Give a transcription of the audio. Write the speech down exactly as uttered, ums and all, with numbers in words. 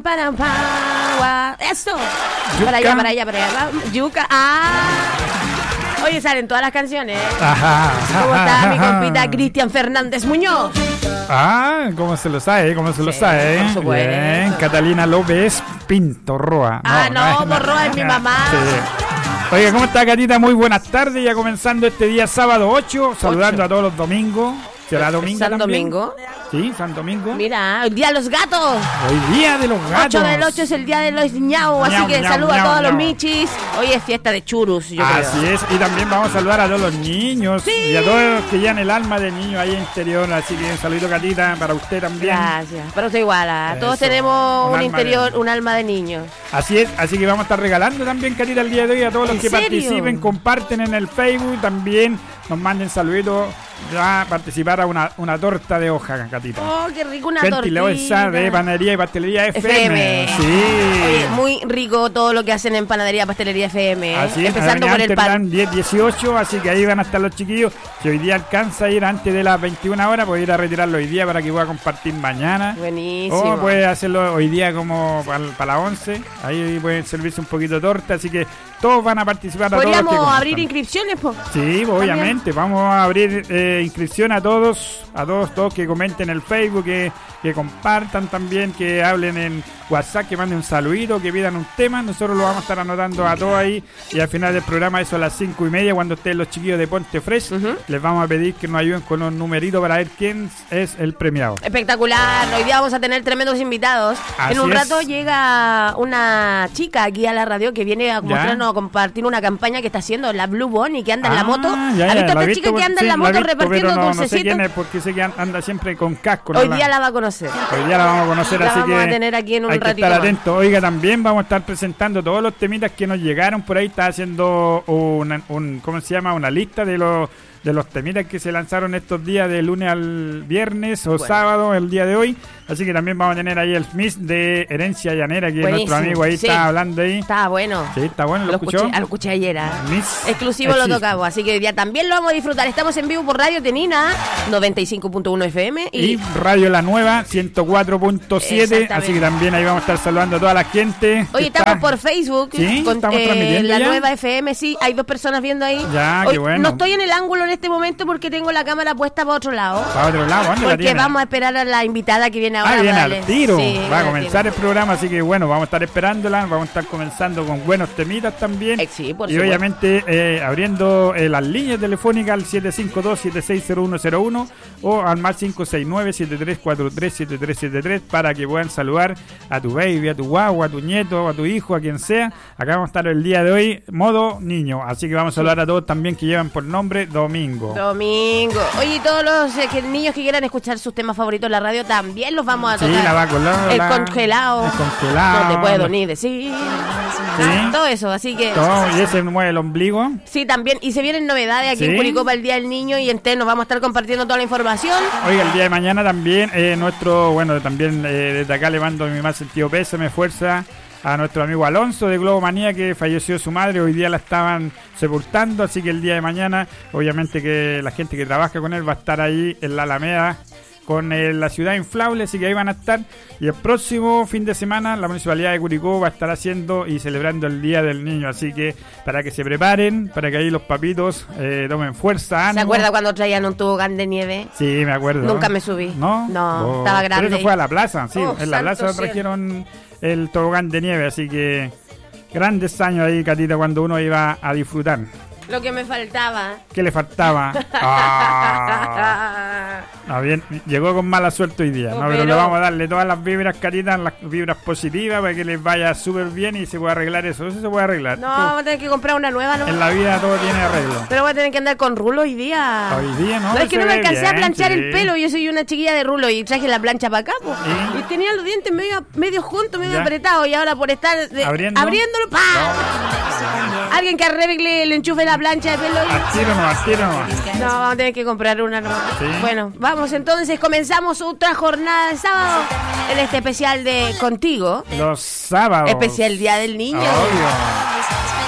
para, para, eso. Para allá, para allá, para allá. Yuca. Ah. Oye, salen todas las canciones. Ajá. ¿Cómo está mi compita Cristian Fernández Muñoz? Ah, ¿cómo se lo sabe? ¿Cómo se lo Sí, sabe? por supuesto. Bien, Catalina López Pinto Roa. Ah, no, no, por Roa es mi mamá. Sí. Oiga, ¿cómo está, Catita? Muy buenas tardes, ya comenzando este día sábado ocho, saludando ocho. a todos los domingos. ¿Será domingo San también? Domingo. Sí, San Domingo. Mira, el día de los gatos. Hoy día de los gatos. ocho del ocho es el día de los ñau, así Ñau, que ñau, saludo a ñau, todos los ñau. michis. Hoy es fiesta de churros, yo Así creo. es, y también vamos a saludar a todos los niños Sí. y a todos los que llevan el alma del niño ahí interior. Así que un saludito, Catita, para usted también. Gracias. Pero estoy igual, ¿ah? Todos Eso, tenemos un un, alma interior, de- un alma de niño. Así es, así que vamos a estar regalando también, Catita, el día de hoy a todos los ¿En que serio? participen, comparten en el Facebook, también nos manden saluditos a participar a una, una torta de hoja, Catita. Oh, qué rico una Gentilosa tortita. de panadería y pastelería F M. F M. Sí. Oye, muy rico todo lo que hacen en Panadería Pastelería F M, ¿eh? Así es, Empezando Avenida por el pan. Amsterdam diez dieciocho, así que ahí van a estar los chiquillos. Si hoy día alcanza a ir antes de las veintiuna horas, puede ir a retirarlo hoy día para que pueda compartir mañana. Buenísimo. O puede hacerlo hoy día como para las once. Ahí pueden servirse un poquito de torta, así que todos van a participar. A todos los que Podríamos compartan. abrir inscripciones, po. Sí, obviamente, vamos a abrir eh, inscripción a todos, a todos, todos que comenten el Facebook, que, que compartan también, que hablen en WhatsApp, que manden un saludito, que pidan un tema. Nosotros lo vamos a estar anotando a todos ahí y al final del programa, eso a las cinco y media, cuando estén los chiquillos de Ponte Fresh, Ujú. les vamos a pedir que nos ayuden con un numerito para ver quién es el premiado. Espectacular. Hoy día vamos a tener tremendos invitados. Así en un es. rato llega una chica aquí a la radio que viene a mostrarnos, a compartir una campaña que está haciendo la Blue Bonnie, que anda en la Ah, moto. ya, ¿Has ya, visto la a he esta chica visto, que anda sí, en la he moto visto, repartiendo pero no, no sé dulcecitos? quién es, porque sé que an- anda siempre con casco. ¿no? Hoy La- día la va a conocer. Hoy día la vamos a conocer, La así vamos que a tener aquí en un hay que ratito estar más. atentos. Oiga, también vamos a estar presentando todos los temitas que nos llegaron por ahí. Está haciendo una, un, ¿cómo se llama? Una lista de los de los temitas que se lanzaron estos días de lunes al viernes o Bueno. sábado, el día de hoy. Así que también vamos a tener ahí el Miss de Herencia Llanera, que Buenísimo, nuestro amigo ahí sí. está hablando ahí. Está bueno. Sí, está bueno, ¿lo, Lo escuchó? escuché, ah, lo escuché ayer. ah. Miss Exclusivo lo existe. tocamos, así que hoy día también lo vamos a disfrutar. Estamos en vivo por Radio Tenina noventa y cinco punto uno F M y, Y Radio La Nueva ciento cuatro punto siete, Exactamente. así que también ahí vamos a estar saludando a toda la gente. hoy que estamos está- por Facebook Sí, con estamos eh, transmitiendo la ya. nueva F M, sí, hay dos personas viendo ahí. Ya, Hoy qué bueno. No estoy en el ángulo en este momento porque tengo la cámara puesta para otro lado. Para otro lado, ¿dónde la Porque tiene? vamos a esperar a la invitada que viene ahora. Ah, viene para al darle- tiro. Sí, Va a viene al comenzar tiro. el programa, así que bueno, vamos a estar esperándola. Vamos a estar comenzando con buenos temitas también. Eh, sí, por y supuesto. obviamente eh, abriendo eh, las líneas telefónicas al siete cinco dos, siete seis cero uno cero uno o al más cinco seis nueve, siete tres cuatro tres, siete tres siete tres para que puedan saludar a tu baby, a tu guagua, a tu nieto, a tu hijo, a quien sea. Acá vamos a estar el día de hoy, modo niño. Así que vamos a saludar a todos también que llevan por nombre Domingo. Domingo. Oye, y todos los eh, que, niños que quieran escuchar sus temas favoritos en la radio también los vamos a Sí, tocar. la va con la- El la- congelado. el congelado. No te puedo ni decir. Sí. Todo eso, así que... Todo, y ese mueve el ombligo. Sí, también. Y se vienen novedades aquí Sí. en Curicó para el Día del Niño y en T E N nos vamos a estar compartiendo toda la información. Oiga, el día de mañana también, eh, nuestro, bueno, también eh, desde acá le mando mi más sentido pésame, fuerza a nuestro amigo Alonso de Globo Manía, que falleció su madre, hoy día la estaban sepultando, así que el día de mañana, obviamente que la gente que trabaja con él va a estar ahí en la Alameda con eh, la ciudad inflable, así que ahí van a estar. Y el próximo fin de semana la Municipalidad de Curicó va a estar haciendo y celebrando el Día del Niño, así que para que se preparen, para que ahí los papitos eh, tomen fuerza, ánimo. ¿Se acuerda cuando traían un tobogán de nieve? Sí, me acuerdo. Nunca me subí. ¿No? No, Oh, estaba grande. Pero eso fue a la plaza, sí. Oh, en la santo plaza cielo. trajeron el tobogán de nieve, así que grandes años ahí, Catita, cuando uno iba a disfrutar. Lo que me faltaba. ¿Qué le faltaba? Ah, ah, bien, llegó con mala suerte hoy día, Oh, ¿no? Pero, pero- le vamos a darle todas las vibras, Catita, las vibras positivas para que les vaya súper bien y se pueda arreglar eso. Eso se puede arreglar. No, vamos a tener que comprar una nueva, ¿no? En la vida todo tiene arreglo. Pero voy a tener que andar con rulo hoy día. Hoy día no. No, es que se no me ve alcancé a bien, planchar sí. el pelo. Yo soy una chiquilla de rulo y traje la plancha para acá, po. ¿Y? Y tenía los dientes medio, medio juntos, medio Ya. apretados. Y ahora por estar de- ¿Abriendo? abriéndolo, ¡pa! Alguien que arregle el enchufe de la plancha de pelo. Al tiro no, al tiro no. No, vamos a tener que comprar una nueva. Sí. Bueno, vamos entonces, comenzamos otra jornada de sábado en este especial de Contigo. Los sábados. Especial Día del Niño. Obvio.